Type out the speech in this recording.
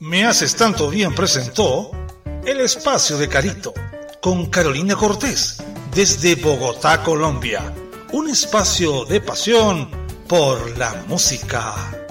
Me haces tanto bien presentó El Espacio de Carito con Carolina Cortés desde Bogotá, Colombia. Un espacio de pasión por la música.